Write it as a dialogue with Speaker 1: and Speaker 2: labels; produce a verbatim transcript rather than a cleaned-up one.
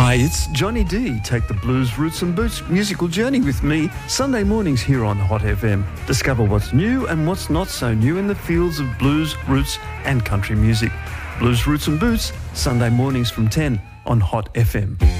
Speaker 1: Hi, it's Johnny D. Take the blues, roots and boots musical journey with me Sunday mornings here on Hot F M. Discover what's new and what's not so new in the fields of blues, roots and country music. Blues, Roots and Boots, Sunday mornings from ten on Hot F M.